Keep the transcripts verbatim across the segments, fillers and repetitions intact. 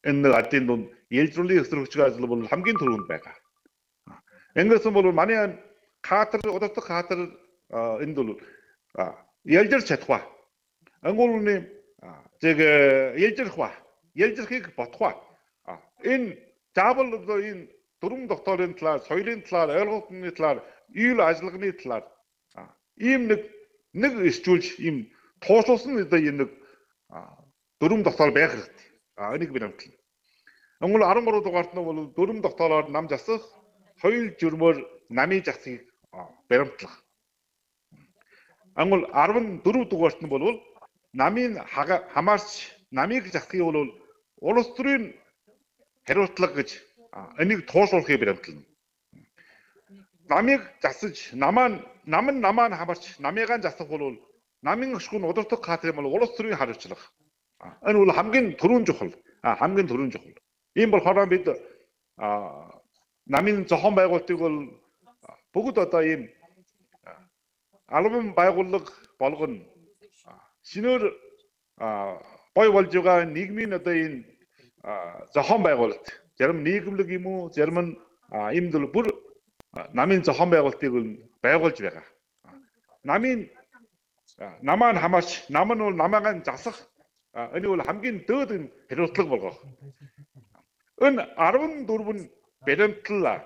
энэ ардын дунд ээлжруулалтын өсрөгчийн ажил бол хамгийн түрүүнд байгаа. Ингэсэн бол манай хатар удирдах хатар энд бол ялжирч чадхва. Ангуулны зэг ялжирх ба. Ялжирхийг бодхва. Энэ заавал энэ дөрвөн докторийн талаар, соёлын талаар, ойлголтны талаар, ил ажиллагны талаар ийм нэг нэг исчүүлж ийм тооцоолсон энэ нэг дөрвөн доктор байх хэрэгтэй. А энийг бинамтлаа. Ангуул арван гурав дугаарт нь бол дөрвөн доктороор нам засах, соёл журмоор намын засгийг баримтлах. Ангуул арван дөрөв дугаарт нь бол намын хамаарч намыг засахыг бол улс төрийн хариуцлага гэж энийг тооцоолохыг баримтлана. Намыг засаж, намаа нам нь намаа хамаарч намыгаа засах бол намын өшгөн удирдах хатар юм бол улс төрийн хариуцлага. Энэ бол хамгийн түрүүн чухал. Хамгийн түрүүн чухал. Ийм болохоор бид намын зохион байгуулалтыг бол бүгд одоо ийм албан байгууллага болгоно. Шинээр бой болж байгаа нийгмийн одоо энэ зохион байгуулалт, зарим нийгэмлэг юм уу, зарим нь ийм л бүр намын зохион байгуулалтыг байгуулж байгаа. Намын намаа хамаарч, нам нь бол намаагаа засах энэ бол хамгийн дээд хариуцлага болгох. Энэ арван дөрвөн баримтлал.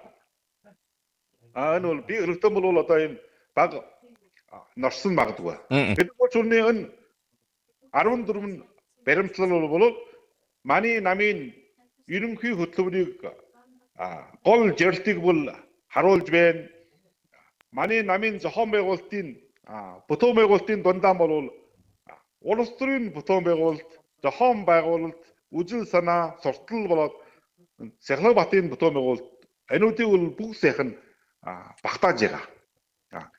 Аа энэ бол би өргөдөн бол одоо энэ баг норсон магадгүй. Бид бол чүрний энэ арван дөрвөн баримтлал бол манай намын ерөнхий хөтөлбөрийг гол жирэлтийг бол харуулж байна. Манай намын зохион байгуулалтын бүтээн байгуулалтын дундаа бол улс төрийн бүтээн байгуулалт, зохион байгуулалт, үжил санаа, суртал болоод Сахлаг Батын бүтээн байгуулалт энүүдийг бол бүх сайхан багтааж байгаа.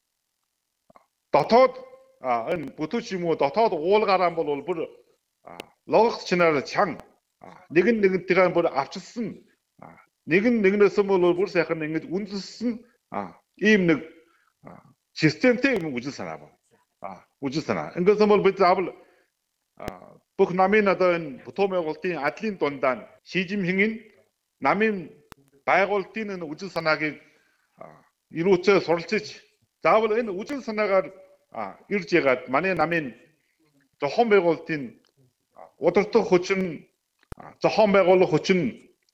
Дотоод энэ бүтээч юм уу дотоод уулгаараа бол бүр логик чинаар чан нэг нь нэгнтэйгээ бүр авчилсан нэг нь нэгнээс бол бүр сайхан ингэж үндэссэн ийм нэг системтэй юм үжил санаа байна. Үжил санаа. Ингээд бол бид заавал бүх намын одоо энэ бүтээн байгуулалтын адлын дундаа Ши Жинпингийн намын байгуулалтын энэ үжил санааг ирүүцээ суралцж заавал энэ үжил санаагаар ирж ягаад манай намын зохион байгуулалтын удирдах хүчин, зохион байгуулах хүчин,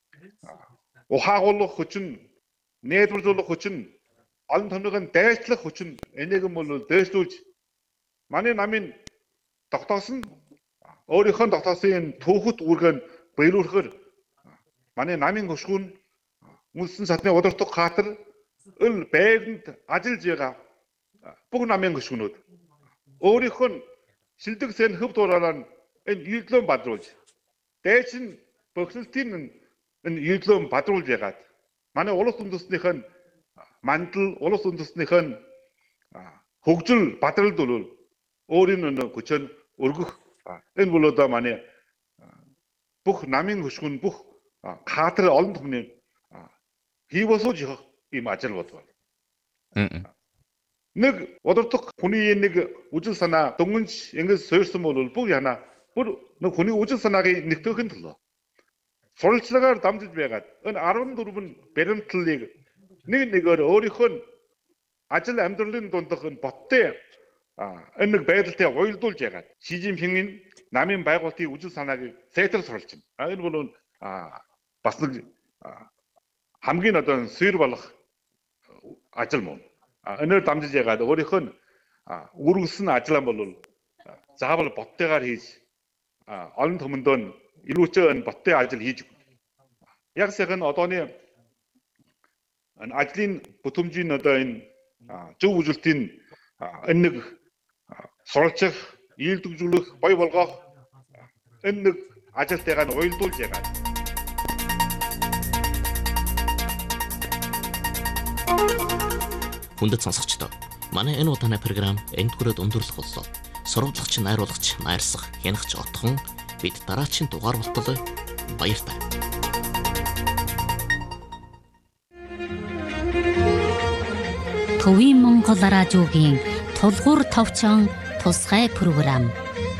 ухаагуулах хүчин, нээдвэрлэх хүчин, олон томногын дайчлах хүчин энийг бол дээшлүүлж манай намын тогтоос нь өөрийнхөө тогтоосын түүхэт үүргэн биелүүлэхээр манай намын хөшгүүн үндэстэн садны удирдах хатар эл байранд ажиллаж байгаа бүх намын хөшгүүнүүд өөрийнхөө шилдэг сэн хөв дуураараа энэ юудлон бадруулж дээш нь бохирдлын энэ юудлон бадруулж ягаад манай улс үндэстнийх нь мандал улс үндэстнийх нь хөгжил бадралд бол өөрийн нэг хүчин өргөх энэ бол одоо манай бүх намын хөшгүүн бүх хатар олон түмний хий босож явах ийм ажил бодвол. Нэг удирдах хүний нэг үжил санаа дөнгөнж ингэж суурьсан бол бүх яна бүр нэг хүний үжил санааг нэгтгэхийн төлөө суралцлагаар дамжиж байгаад энэ арван дөрвөн баримтлалыг нэг нэгээр өөрийнхөө ажил амьдралын дундах энэ боттой энэ нэг байдалтай уялдуулж ягаад Ши Жинпингийн намын байгуулалтын үжил санааг сайтар суралцна. Энэ бол бас нэг хамгийн одоо сүйр болох ажил мөн. Энээр дамжиж ягаад өөрийнхөө үргэлжлэн ажиллаа бол заавал боттойгоор хийж олон төмөндөө илүүчээ энэ боттой ажил хийж. Яг сайхан одооны ажлын бүтэмжийн одоо энэ зөв үжилтийн энэ нэг суралцах, ийдэгжүүлэх, бой болгох энэ нэг ажилтайгаа уялдуулж ягаад. Хүндэт сонсогчдоо манай энэ удааны програм энд хүрээд өндөрлөх боллоо. Сурвалжлагч, найруулагч, найрсах, хянагч отхон бид дараагийн дугаар болтол баяртай. Төвийн Монгол радиогийн тулгуур товчон тусгай програм